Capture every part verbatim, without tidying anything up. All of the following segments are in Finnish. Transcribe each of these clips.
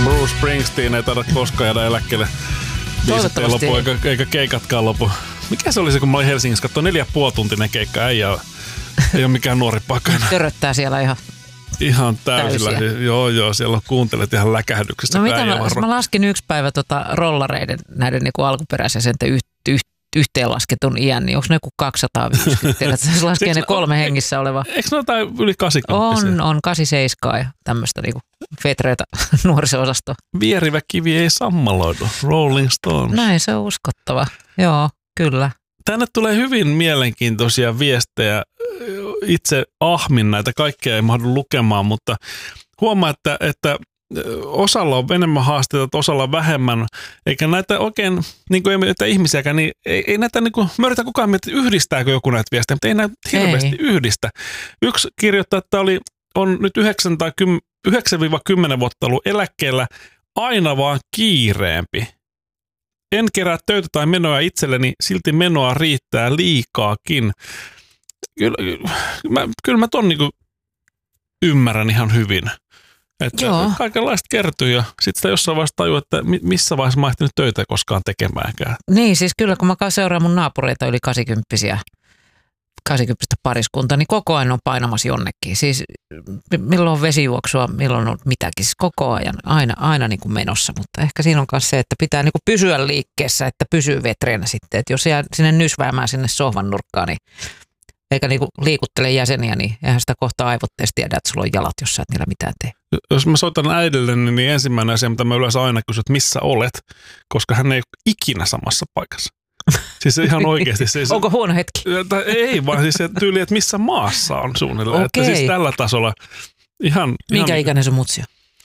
Bruce Springsteen ei taida koskaan jäädä eläkkeelle. Biisit ei lopu, eikä, eikä keikatkaan lopu. Mikä se oli se, kun mä olin Helsingissä, katsoin neljä puoli tuntinen keikka, äijä ei ole mikään nuori pakana. Töröttää siellä ihan Ihan täysillä. Täysiä. Joo, joo, siellä kuuntelet ihan läkähdyksestä. No mitä mä, mä laskin yksi päivä tota rollareiden näiden niinku alkuperäisen sen yh, yh, yhteenlasketun iän, niin onko ne joku kaksisataaviisikymmentä? Se laskee ne kolme hengissä oleva. Eikö ne jotain yli kahdeksankymmentä? On, on kahdeksankymmentäseitsemän ja tämmöistä niinku fetreitä nuoriso-osastoa. Vierivä kivi ei sammaloidu. Rolling Stones. Näin, se on uskottava. Joo, kyllä. Tänne tulee hyvin mielenkiintoisia viestejä. Itse ahmin näitä, kaikkea ei mahdu lukemaan, mutta huomaa, että, että osalla on enemmän haasteita, osalla on vähemmän, eikä näitä oikein, niin kuin ei näitä ihmisiäkään, niin ei, ei näitä, niin kuin, mä yritän kukaan miettiä, yhdistääkö joku näitä viestejä, mutta ei näitä hirveästi ei. yhdistä. Yksi kirjoittaa, että oli, on nyt yhdeksän kymmenen vuotta ollut eläkkeellä, aina vaan kiireempi. En kerää töitä tai menoja itselleni, silti menoa riittää liikaakin. Kyllä, mä, kyllä mä ton niinku ymmärrän ihan hyvin. Että Joo. kaikenlaista kertyy ja sitten sitä jossain vaiheessa tajuu, että missä vaiheessa mä oon ehtinyt töitä koskaan tekemäänkään. Niin, siis kyllä kun mä seuraan mun naapureita yli kahdeksankymppisiä, kahdeksankymppistä pariskunta, niin koko ajan on painamassa jonnekin. Siis milloin on vesijuoksua, milloin on mitäkin, siis koko ajan, aina, aina niin kuin menossa. Mutta ehkä siinä on myös se, että pitää niin kuin pysyä liikkeessä, että pysyy vetreänä sitten. Että jos jää sinne nysväämään sinne sohvan nurkkaan, niin eikä niinku liikuttele jäseniä, niin eihän sitä kohtaa aivotteessa tiedä, että sulla on jalat, jos sä et niillä mitään tee. Jos mä soitan äidille, niin ensimmäinen asia, mitä mä yleensä aina kysyn, että missä olet, koska hän ei ole ikinä samassa paikassa. Siis ihan oikeasti. Siis, Onko huono hetki? Ei, vaan siis se tyyli, että missä maassa on suunnilleen. Okei. Että siis tällä tasolla ihan... Minkä ihan, ikäinen sun mutsi on?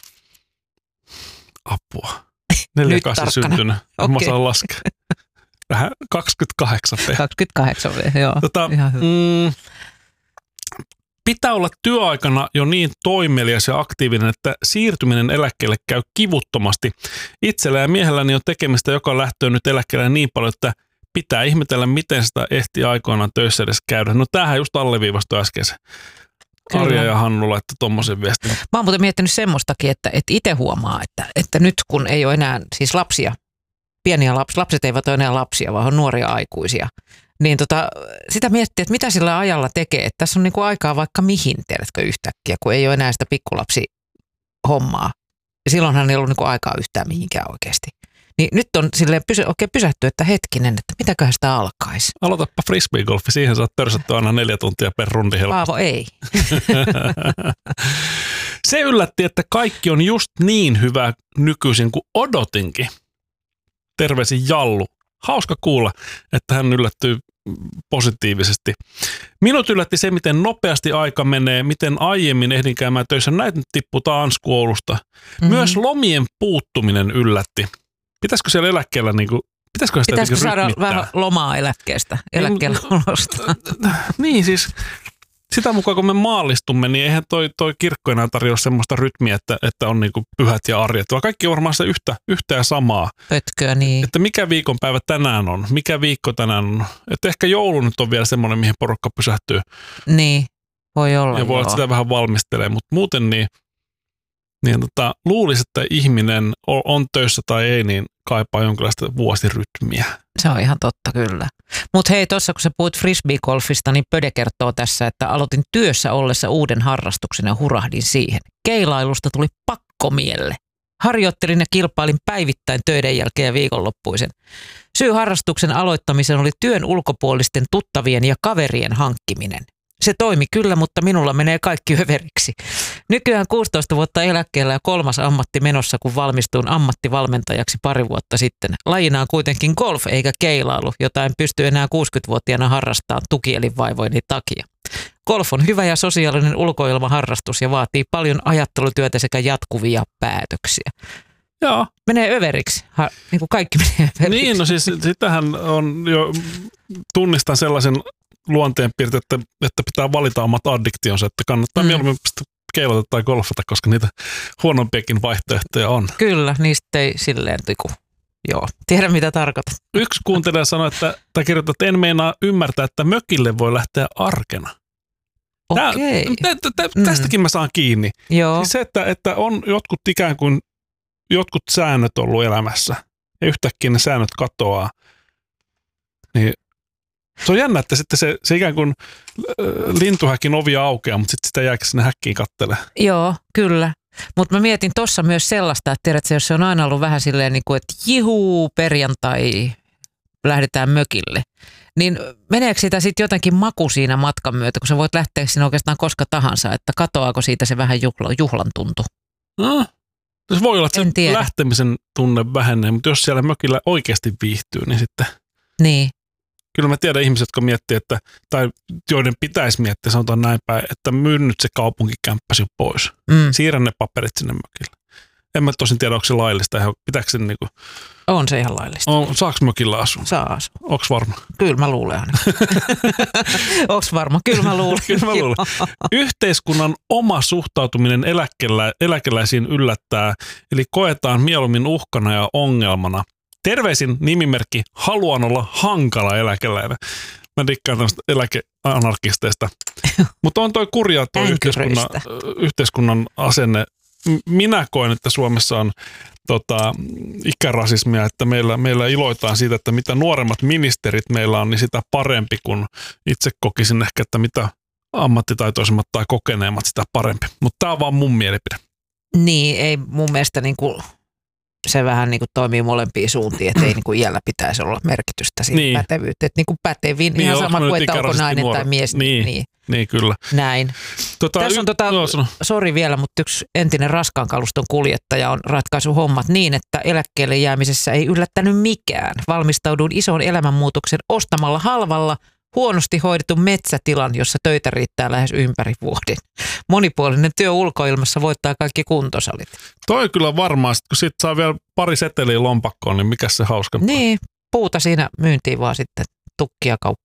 Apua. neljäkymmentäkahdeksan syntynyt. Okay. Mä saan laskea. Vähän kaksikymmentäkahdeksan. kaksikymmentäkahdeksan, joo. Tota, mm, pitää olla työaikana jo niin toimelias ja aktiivinen, että siirtyminen eläkkeelle käy kivuttomasti. Itsellä ja miehelläni on tekemistä, joka lähtee nyt eläkkeelle niin paljon, että pitää ihmetellä, miten sitä ehti aikoinaan töissä edes käydä. No tämähän just alleviivastui äskeisen. Arja ja Hannu laittoi tommosen viestin. Mä oon muuten miettinyt semmoistakin, että, että itse huomaa, että, että nyt kun ei ole enää siis lapsia, pieniä lapsia, lapset eivät ole enää lapsia, vaan on nuoria aikuisia, niin tota, sitä miettii, että mitä sillä ajalla tekee. Että tässä on niinku aikaa vaikka mihin, tiedätkö, yhtäkkiä, kun ei ole enää sitä pikkulapsi hommaa. Ja silloinhan ei ollut niinku aikaa yhtään mihinkään oikeasti. Niin nyt on silleen pysy, oikein pysähty, että hetkinen, että mitäköhän sitä alkaisi. Aloitapa frisbeegolfi, siihen saat törsättyä aina neljä tuntia per rundi helposti. Paavo, ei. Se yllätti, että kaikki on just niin hyvä nykyisin kuin odotinkin. Terveisin Jallu. Hauska kuulla, että hän yllättyy positiivisesti. Minut yllätti se, miten nopeasti aika menee, miten aiemmin ehdin käymään töissä. Näitä nyt tippuu Tanskuoulusta. Mm-hmm. Myös lomien puuttuminen yllätti. Pitäisikö siellä eläkkeellä, niin kuin, pitäisikö sitä Pitäisikö saada rytmittää? vähän lomaa eläkkeestä, eläkkeellä olosta? Niin siis, sitä mukaan kun me maallistumme, niin eihän toi, toi kirkko enää tarjoa semmoista rytmiä, että, että on niin kuin pyhät ja arjet, vaan kaikki on varmaan se yhtä, yhtä ja samaa. Pötköä, niin. Että mikä viikonpäivä tänään on, mikä viikko tänään on. Että ehkä joulu nyt on vielä semmoinen, mihin porukka pysähtyy. Niin, voi olla. Ja voi olla, sitä vähän valmistelee, mutta muuten niin, niin tota, luulisi, että ihminen on, on töissä tai ei, niin kaipaa jonkinlaista vuosirytmiä. Se on ihan totta, kyllä. Mutta hei, tuossa kun sä puhuit frisbeegolfista, niin Pöde kertoo tässä, että aloitin työssä ollessa uuden harrastuksen ja hurahdin siihen. Keilailusta tuli pakkomielle. Harjoittelin ja kilpailin päivittäin töiden jälkeen ja viikonloppuisen. Syy harrastuksen aloittamiseen oli työn ulkopuolisten tuttavien ja kaverien hankkiminen. Se toimi kyllä, mutta minulla menee kaikki överiksi. Nykyään kuusitoista vuotta eläkkeellä ja kolmas ammatti menossa, kun valmistuin ammattivalmentajaksi pari vuotta sitten. Lajina on kuitenkin golf eikä keilailu, jota en pysty enää kuusikymmentävuotiaana harrastamaan tukielinvaivoini takia. Golf on hyvä ja sosiaalinen ulkoilmaharrastus ja vaatii paljon ajattelutyötä sekä jatkuvia päätöksiä. Joo. Menee överiksi. Ha, niin kuin kaikki menee överiksi. Niin, no siis sitähän on jo, tunnistan sellaisen luonteenpiirte, että, että pitää valita omat addiktionsa, että kannattaa mm. mieluummin keilata tai golfata, koska niitä huonompiakin vaihtoehtoja on. Kyllä, niistä ei silleen tiku. Joo, tiedä mitä tarkoitat. Yksi kuuntelija sanoi, että, tai kirjoittaa, että en meinaa ymmärtää, että mökille voi lähteä arkena. Okei. Tää, tä, tä, tästäkin mm. mä saan kiinni. Joo. Siis se, että, että on jotkut ikään kuin jotkut säännöt ollut elämässä ja yhtäkkiä ne säännöt katoaa, niin se on jännä, että sitten se, se ikään kuin lintuhäkin ovi aukeaa, mutta sitten sitä jääkö sinne häkkiin kattelee. Joo, kyllä. Mutta mä mietin tuossa myös sellaista, että tiedätkö, jos se on aina ollut vähän silleen, niin kuin, että jihuu, perjantai, lähdetään mökille. Niin meneekö siitä sitten jotenkin maku siinä matkan myötä, kun sä voit lähteä sinne oikeastaan koska tahansa, että katoaako siitä se vähän juhla, juhlan tuntu? No, se voi olla, että En se tiedä. lähtemisen tunne vähenee, mutta jos siellä mökillä oikeasti viihtyy, niin sitten... Niin. Kyllä mä tiedän ihmiset, jotka miettii, että, tai joiden pitäisi miettiä, sanotaan näin päin, että myyn nyt se kaupunkikämppäsi pois. Mm. Siirrä ne paperit sinne mökille. En mä tosin tiedä, onko se laillista. Pitääkö se niinku... On se ihan laillista. On, saaks mökillä asua? Saa asua. Onks varma? Kyllä mä luulen aina. Onks varma? Kyllä mä luulen. Kyllä mä luulen. Yhteiskunnan oma suhtautuminen eläkelä, eläkeläisiin yllättää, eli koetaan mieluummin uhkana ja ongelmana. Terveisin nimimerkki, haluan olla hankala eläkeläinen. Mä dikkaan tämmöistä eläkeanarkisteista. Mutta on toi kurja toi yhteiskunnan, yhteiskunnan asenne. Minä koen, että Suomessa on tota, ikärasismia, että meillä, meillä iloitaan siitä, että mitä nuoremmat ministerit meillä on, niin sitä parempi, kun itse kokisin ehkä, että mitä ammattitaitoisemmat tai kokeneemmat, sitä parempi. Mutta tämä on vaan mun mielipide. Niin, ei mun mielestä niinku... Se vähän niin kuin toimii molempiin suuntiin, että ei niin kuin iällä pitäisi olla merkitystä siitä niin. pätevyyttä. Että niin kuin pätevin, niin, ihan sama kuin, että onko nainen nuori. Tai mies. Niin, niin. niin kyllä. Näin. Tota, Tässä on, tota, no, sori vielä, mutta yksi entinen raskaan kaluston kuljettaja on ratkaisu hommat niin, että eläkkeelle jäämisessä ei yllättänyt mikään. Valmistauduin isoon elämänmuutoksen ostamalla halvalla huonosti hoidetun metsätilan, jossa töitä riittää lähes ympäri vuoden. Monipuolinen työ ulkoilmassa voittaa kaikki kuntosalit. Toi kyllä varmaan, kun sit saa vielä pari seteliä lompakkoon, niin mikä se hauska. Niin, puuta siinä myyntiin vaan sitten tukkia kauppaan.